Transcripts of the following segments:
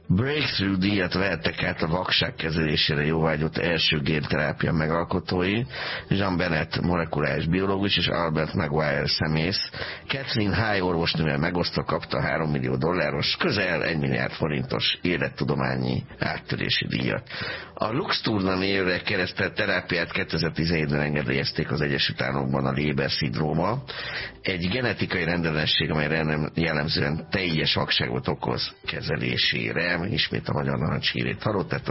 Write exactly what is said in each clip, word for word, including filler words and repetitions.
Breakthrough díjat vehettek át a vakság kezelésére jóvágyott első génterápia megalkotói, Jean Bennett molekuláris biológus és Albert Maguire szemész. Catherine High orvosnővel megosztva kapta három millió dolláros, közel egy milliárd forintos élettudományi áttörési díjat. A Luxturna névre keresztelt terápiát kétezer-tizenhétben engedélyezték az Egyesült Államokban a Leber-szindróma, egy genetikai rendellenesség, amely jellemzően teljes vakságot okoz kezelésére. Ismét a magyar narancs hírét hallottátok.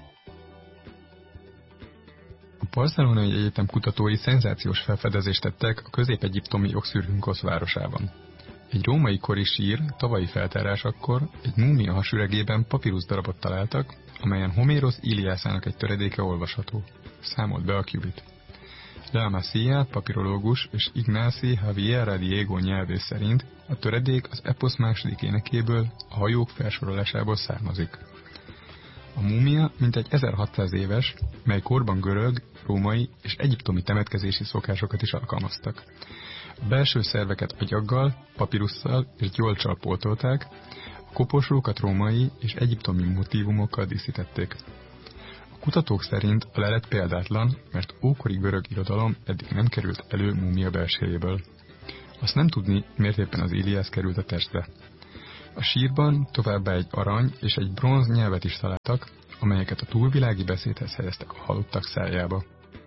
A Barcelonai Egyetem kutatói szenzációs felfedezést tettek a közép-egyiptomi Oxyrhynkhos városában. Egy római kori sír tavalyi feltárásakor egy múmia hasüregében papírusz darabot találtak, amelyen Homérosz Iliászának egy töredéke olvasható. Számolt be a Qubit. La Masia, papirológus és Ignacy Javier Diego nyelvész szerint a töredék az eposz második énekéből, a hajók felsorolásából származik. A múmia mintegy ezerhatszáz éves, mely korban görög, római és egyiptomi temetkezési szokásokat is alkalmaztak. A belső szerveket agyaggal, papirusszal és gyolccsal pótolták, a koporsókat római és egyiptomi motívumokkal díszítették. A kutatók szerint a lelet példátlan, mert ókori görög irodalom eddig nem került elő múmia belsejéből. Azt nem tudni, miért éppen az Iliász került a testbe. A sírban továbbá egy arany és egy bronz nyelvet is találtak, amelyeket a túlvilági beszédhez helyeztek a halottak szájába.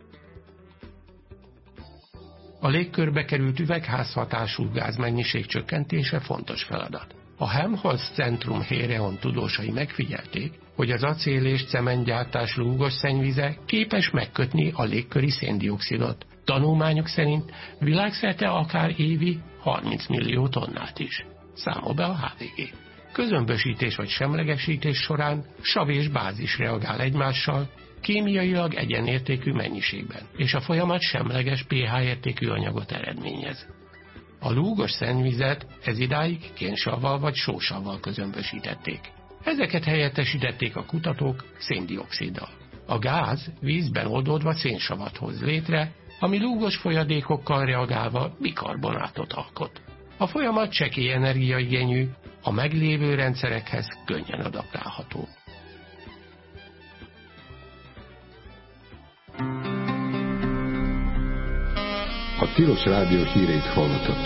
A légkörbe került üvegházhatású gázmennyiség csökkentése fontos feladat. A Helmholtz Centrum Héreon tudósai megfigyelték, hogy az acél és cementgyártás lúgos szennyvize képes megkötni a légköri széndioxidot. Tanulmányok szerint világszerte akár évi harminc millió tonnát is. Számol be a há vé gé. Közömbösítés vagy semlegesítés során sav és bázis reagál egymással, kémiailag egyenértékű mennyiségben, és a folyamat semleges pH értékű anyagot eredményez. A lúgos szennyvizet ezidáig kénsavval vagy sósavval közömbösítették. Ezeket helyettesítették a kutatók széndioxiddal. A gáz vízben oldódva szénsavat hoz létre, ami lúgos folyadékokkal reagálva bikarbonátot alkot. A folyamat csekély energiaigényű, a meglévő rendszerekhez könnyen adaptálható. A Tilos Rádió híreit hallottak.